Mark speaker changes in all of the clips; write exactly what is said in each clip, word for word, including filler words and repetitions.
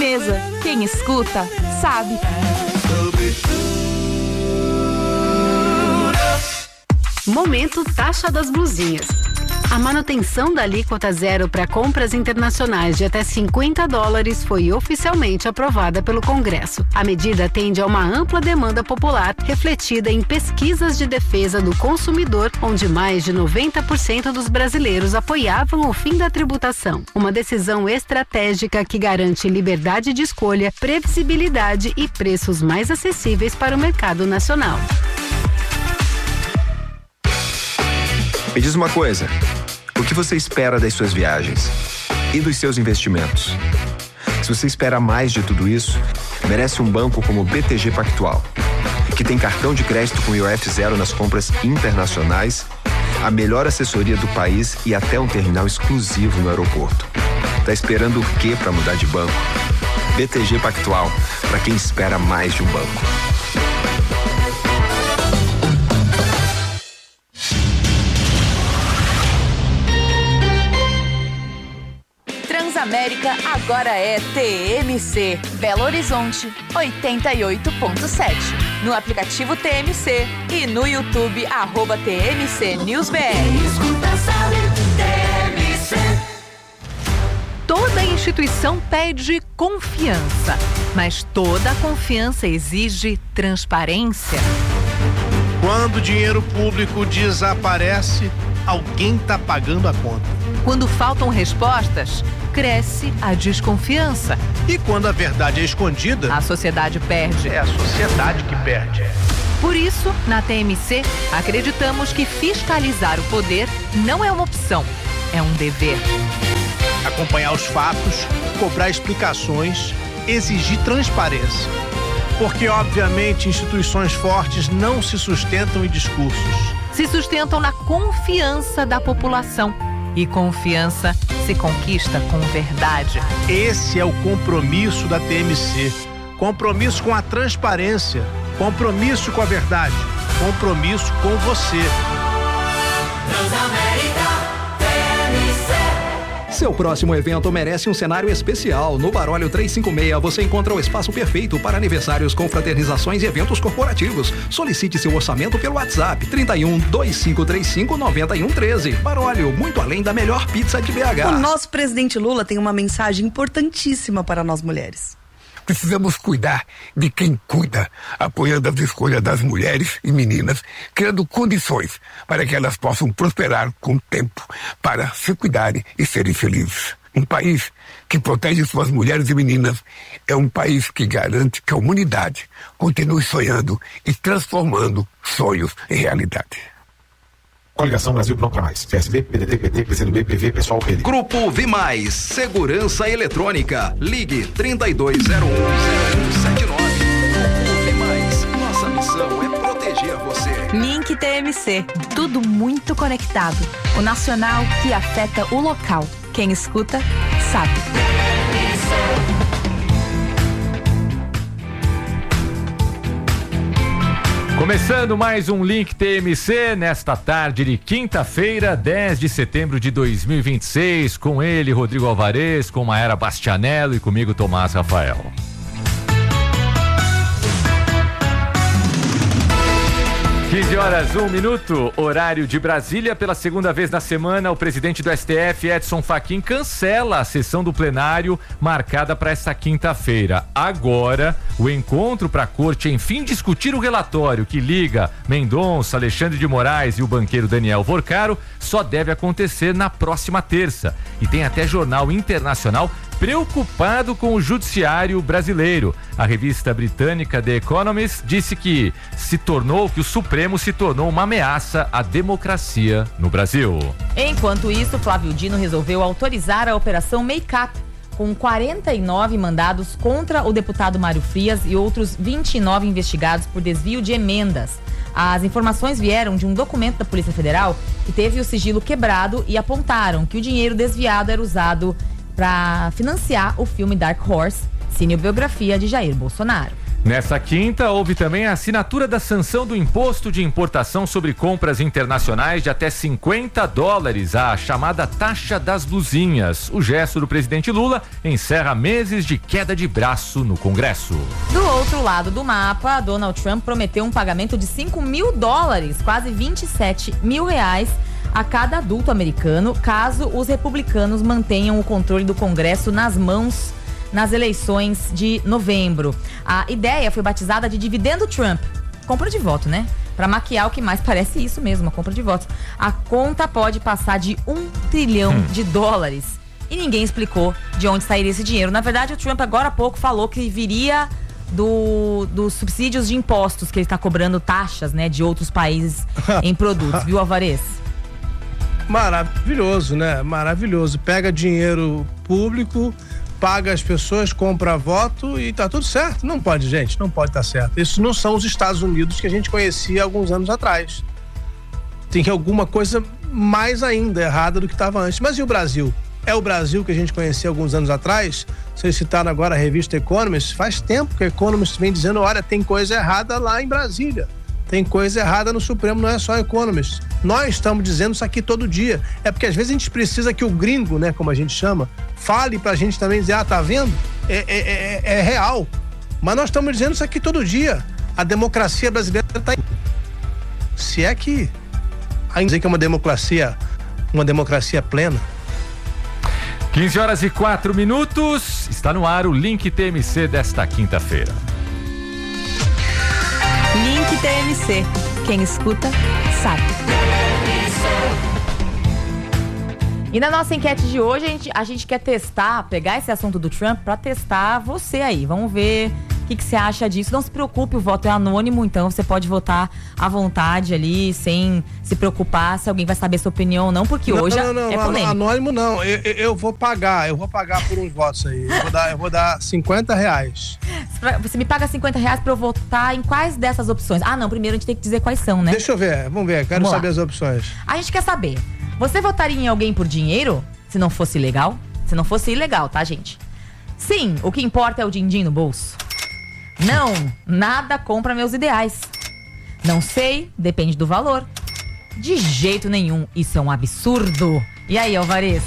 Speaker 1: Sobremesa. Quem escuta, sabe.
Speaker 2: Momento Taxa das Blusinhas. A manutenção da alíquota zero para compras internacionais de até cinquenta dólares foi oficialmente aprovada pelo Congresso. A medida atende a uma ampla demanda popular, refletida em pesquisas de defesa do consumidor, onde mais de noventa por cento dos brasileiros apoiavam o fim da tributação. Uma decisão estratégica que garante liberdade de escolha, previsibilidade e preços mais acessíveis para o mercado nacional.
Speaker 3: Me diz uma coisa, o que você espera das suas viagens e dos seus investimentos? Se você espera mais de tudo isso, merece um banco como o B T G Pactual, que tem cartão de crédito com I O F zero nas compras internacionais, a melhor assessoria do país e até um terminal exclusivo no aeroporto. Tá esperando o quê para mudar de banco? B T G Pactual, para quem espera mais de um banco.
Speaker 1: Transamérica agora é T M C, Belo Horizonte, oitenta e oito ponto sete. No aplicativo T M C e no YouTube, arroba T M C News B R.
Speaker 4: Toda instituição pede confiança, mas toda confiança exige transparência.
Speaker 5: Quando o dinheiro público desaparece, alguém está pagando a conta.
Speaker 4: Quando faltam respostas, cresce a desconfiança.
Speaker 5: E quando a verdade é escondida,
Speaker 4: a sociedade perde.
Speaker 5: É a sociedade que perde.
Speaker 4: Por isso, na T M C, acreditamos que fiscalizar o poder não é uma opção, é um dever.
Speaker 5: Acompanhar os fatos, cobrar explicações, exigir transparência. Porque, obviamente, instituições fortes não se sustentam em discursos.
Speaker 4: Se sustentam na confiança da população. E confiança se conquista com verdade.
Speaker 5: Esse é o compromisso da T M C. Compromisso com a transparência. Compromisso com a verdade. Compromisso com você.
Speaker 6: Transamérica T M C.
Speaker 7: Seu próximo evento merece um cenário especial. No Barólio trezentos e cinquenta e seis você encontra o espaço perfeito para aniversários, confraternizações e eventos corporativos. Solicite seu orçamento pelo WhatsApp trinta e um, vinte e cinco trinta e cinco, noventa e um treze. Barólio, muito além da melhor pizza de B H.
Speaker 8: O nosso presidente Lula tem uma mensagem importantíssima para nós mulheres.
Speaker 9: Precisamos cuidar de quem cuida, apoiando as escolhas das mulheres e meninas, criando condições para que elas possam prosperar com o tempo, para se cuidarem e serem felizes. Um país que protege suas mulheres e meninas é um país que garante que a humanidade continue sonhando e transformando sonhos em realidade.
Speaker 10: Coligação Brasil Pronto pra Mais. P S B, P D T, P T, P C do B, P V, Pessoal, P D.
Speaker 11: Grupo V Mais, Segurança Eletrônica. Ligue trinta e dois zero um zero um sete nove. Grupo V Mais, nossa missão é proteger você.
Speaker 1: Link T M C, tudo muito conectado. O nacional que afeta o local. Quem escuta, sabe.
Speaker 12: Começando mais um Link T M C nesta tarde de quinta-feira, dez de setembro de dois mil e vinte e seis, com ele, Rodrigo Alvarez, com Maera Bastianello e comigo, Tomás Rafael. quinze horas, um minuto, horário de Brasília. Pela segunda vez na semana, o presidente do S T F, Edson Fachin, cancela a sessão do plenário marcada para esta quinta-feira. Agora, o encontro para a corte, enfim, discutir o relatório que liga Mendonça, Alexandre de Moraes e o banqueiro Daniel Vorcaro só deve acontecer na próxima terça. E tem até jornal internacional preocupado com o judiciário brasileiro. A revista britânica The Economist disse que se tornou, que o Supremo se tornou uma ameaça à democracia no Brasil.
Speaker 13: Enquanto isso, Flávio Dino resolveu autorizar a Operação Make Up, com quarenta e nove mandados contra o deputado Mário Frias e outros vinte e nove investigados por desvio de emendas. As informações vieram de um documento da Polícia Federal que teve o sigilo quebrado e apontaram que o dinheiro desviado era usado para financiar o filme Dark Horse, cinebiografia de Jair Bolsonaro.
Speaker 12: Nessa quinta, houve também a assinatura da sanção do imposto de importação sobre compras internacionais de até cinquenta dólares, a chamada taxa das blusinhas. O gesto do presidente Lula encerra meses de queda de braço no Congresso.
Speaker 13: Do outro lado do mapa, Donald Trump prometeu um pagamento de cinco mil dólares, quase vinte e sete mil reais, a cada adulto americano, caso os republicanos mantenham o controle do Congresso nas mãos nas eleições de novembro. A ideia foi batizada de dividendo Trump. Compra de voto, né? Pra maquiar o que mais parece isso mesmo, a compra de votos. A conta pode passar de um trilhão hum. de dólares. E ninguém explicou de onde sairia esse dinheiro. Na verdade, o Trump agora há pouco falou que viria do, dos subsídios de impostos que ele está cobrando taxas, né, de outros países em produtos. Viu, Alvarez?
Speaker 5: Maravilhoso, né? Maravilhoso. Pega dinheiro público, paga as pessoas, compra voto e tá tudo certo. Não pode, gente, não pode estar certo. Isso não são os Estados Unidos que a gente conhecia alguns anos atrás. Tem alguma coisa mais ainda errada do que estava antes. Mas e o Brasil? É o Brasil que a gente conhecia alguns anos atrás? Vocês citaram agora a revista Economist. Faz tempo que a Economist vem dizendo, olha, tem coisa errada lá em Brasília. Tem coisa errada no Supremo, não é só Economist. Nós estamos dizendo isso aqui todo dia. É porque às vezes a gente precisa que o gringo, né, como a gente chama, fale pra gente também dizer, ah, tá vendo? É, é, é, é real. Mas nós estamos dizendo isso aqui todo dia. A democracia brasileira tá aí. Se é que ainda dizer que é uma democracia, uma democracia plena.
Speaker 12: quinze horas e quatro minutos. Está no ar o Link T M C desta quinta-feira.
Speaker 1: Link T M C. Quem escuta, sabe.
Speaker 13: E na nossa enquete de hoje, a gente, a gente quer testar, pegar esse assunto do Trump pra testar você aí. Vamos ver o que, que você acha disso. Não se preocupe, o voto é anônimo, então você pode votar à vontade ali, sem se preocupar se alguém vai saber sua opinião ou não, porque
Speaker 5: não,
Speaker 13: hoje
Speaker 5: não, não,
Speaker 13: é polêmico.
Speaker 5: Anônimo não, eu, eu, eu vou pagar, eu vou pagar por uns votos aí. Eu vou dar, eu vou dar cinquenta reais.
Speaker 13: Você me paga cinquenta reais pra eu votar em quais dessas opções? Ah, não, primeiro a gente tem que dizer quais são, né?
Speaker 5: Deixa eu ver, vamos ver, quero vamos saber lá. As opções.
Speaker 13: A gente quer saber, você votaria em alguém por dinheiro, se não fosse legal? Se não fosse ilegal, tá, gente? Sim, o que importa é o din-din no bolso. Não, nada compra meus ideais. Não sei, depende do valor. De jeito nenhum, isso é um absurdo. E aí, Alvarez?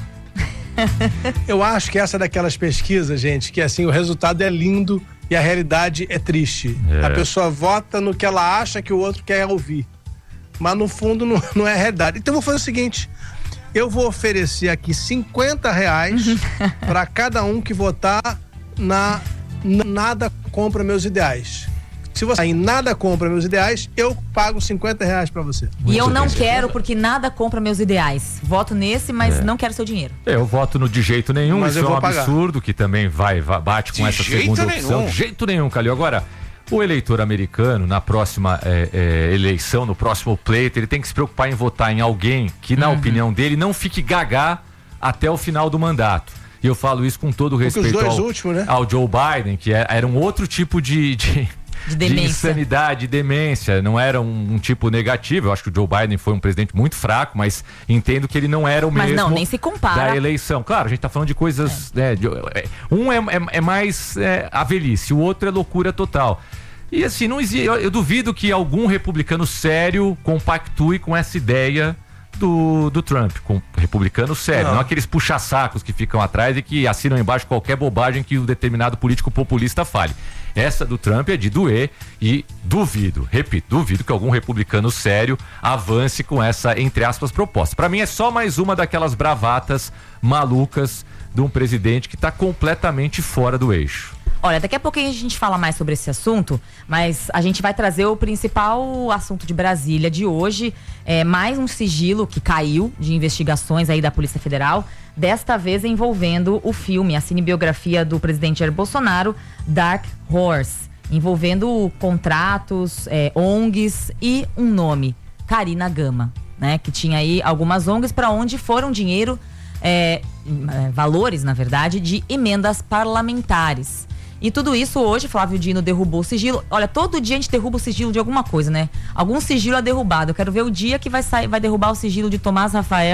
Speaker 5: Eu acho que essa é daquelas pesquisas, gente, que assim, o resultado é lindo e a realidade é triste. É. A pessoa vota no que ela acha que o outro quer ouvir. Mas no fundo não, não é a realidade. Então eu vou fazer o seguinte, eu vou oferecer aqui cinquenta reais para cada um que votar na Nada Compra Meus Ideais. Se você em Nada Compra Meus Ideais, eu pago cinquenta reais pra você.
Speaker 13: E eu não quero, porque nada compra meus ideais. Voto nesse, mas é. não quero seu dinheiro.
Speaker 12: Eu voto no de jeito nenhum, mas isso é um absurdo, que também vai, vai bate com de essa segunda nenhum. opção. De jeito nenhum, Calil. Agora, o eleitor americano, na próxima é, é, eleição, no próximo pleito, ele tem que se preocupar em votar em alguém que, na uhum. opinião dele, não fique gagá até o final do mandato. E eu falo isso com todo o respeito ao, últimos, né? ao Joe Biden, que era um outro tipo de... de... De, de insanidade, de demência, não era um, um tipo negativo. Eu acho que o Joe Biden foi um presidente muito fraco, mas entendo que ele não era o mas mesmo
Speaker 13: não, nem se compara.
Speaker 12: da eleição. Claro, a gente tá falando de coisas, é. né, de, um é, é, é mais é, a velhice, o outro é loucura total. E assim, não existe, eu, eu duvido que algum republicano sério compactue com essa ideia do, do Trump, com republicano sério, não. não aqueles puxa-sacos que ficam atrás e que assinam embaixo qualquer bobagem que um determinado político populista fale. Essa do Trump é de doer e duvido, repito, duvido que algum republicano sério avance com essa, entre aspas, proposta. Para mim é só mais uma daquelas bravatas malucas de um presidente que está completamente fora do eixo.
Speaker 13: Olha, daqui a pouquinho a gente fala mais sobre esse assunto, mas a gente vai trazer o principal assunto de Brasília de hoje, é mais um sigilo que caiu de investigações aí da Polícia Federal, desta vez envolvendo o filme, a cinebiografia do presidente Jair Bolsonaro, Dark Horse, envolvendo contratos, é, O N Gs e um nome, Karina Gama, né? Que tinha aí algumas O N Gs para onde foram dinheiro, é, valores, na verdade, de emendas parlamentares. E tudo isso hoje, Flávio Dino derrubou o sigilo. Olha, todo dia a gente derruba o sigilo de alguma coisa, né? Algum sigilo é derrubado. Eu quero ver o dia que vai sair, vai derrubar o sigilo de Tomás Rafael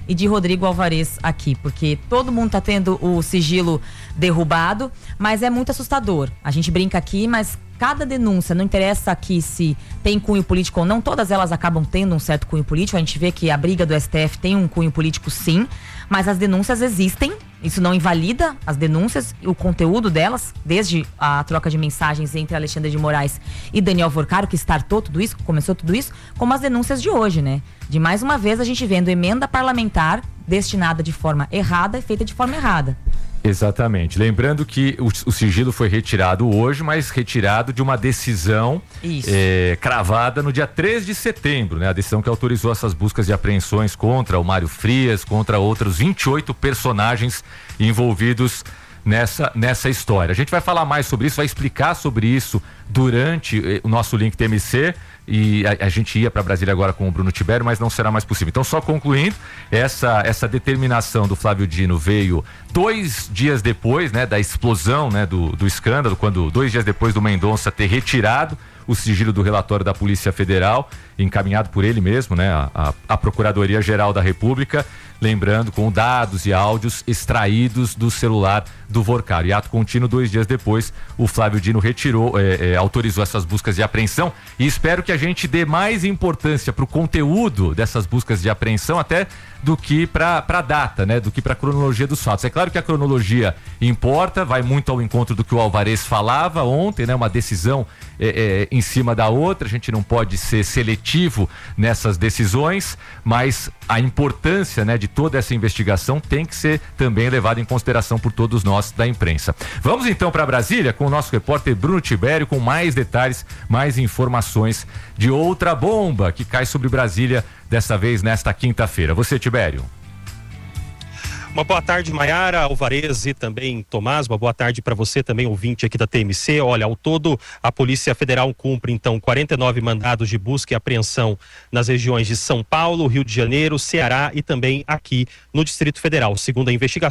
Speaker 13: e de Rodrigo Alvarez aqui, porque todo mundo tá tendo o sigilo derrubado, mas é muito assustador. A gente brinca aqui, mas cada denúncia, não interessa aqui se tem cunho político ou não, todas elas acabam tendo um certo cunho político. A gente vê que a briga do S T F tem um cunho político, sim, mas as denúncias existem. Isso não invalida as denúncias, o conteúdo delas, desde a troca de mensagens entre Alexandre de Moraes e Daniel Vorcaro, que startou tudo isso, que começou tudo isso, como as denúncias de hoje, né? De mais uma vez a gente vendo emenda parlamentar destinada de forma errada e feita de forma errada.
Speaker 12: Exatamente. Lembrando que o, o sigilo foi retirado hoje, mas retirado de uma decisão é, cravada no dia três de setembro, né? A decisão que autorizou essas buscas e apreensões contra o Mário Frias, contra outros vinte e oito personagens envolvidos nessa, nessa história. A gente vai falar mais sobre isso, vai explicar sobre isso durante eh, o nosso Link T M C. E a, a gente ia para Brasília agora com o Bruno Tibério, mas não será mais possível. Então, só concluindo, essa, essa determinação do Flávio Dino veio dois dias depois, né, da explosão, né, do, do escândalo, quando dois dias depois do Mendonça ter retirado o sigilo do relatório da Polícia Federal, encaminhado por ele mesmo, né, a, a, a Procuradoria-Geral da República, lembrando, com dados e áudios extraídos do celular do Vorcaro. E ato contínuo, dois dias depois, o Flávio Dino retirou, é, é, autorizou essas buscas de apreensão, e espero que a gente dê mais importância para o conteúdo dessas buscas de apreensão até do que para a data, né? Do que para a cronologia dos fatos. É claro que a cronologia importa, vai muito ao encontro do que o Alvarez falava ontem, né? Uma decisão é, é, em cima da outra, a gente não pode ser seletivo nessas decisões, mas a importância, né, de toda essa investigação tem que ser também levada em consideração por todos nós da imprensa. Vamos então para Brasília com o nosso repórter Bruno Tibério com mais detalhes, mais informações de outra bomba que cai sobre Brasília, dessa vez nesta quinta-feira. Você, Tibério.
Speaker 14: Uma boa tarde, Maiara, Alvarez e também Tomás. Uma boa tarde para você também, ouvinte aqui da T M C. Olha, ao todo, a Polícia Federal cumpre, então, quarenta e nove mandados de busca e apreensão nas regiões de São Paulo, Rio de Janeiro, Ceará e também aqui no Distrito Federal. Segundo a investigação,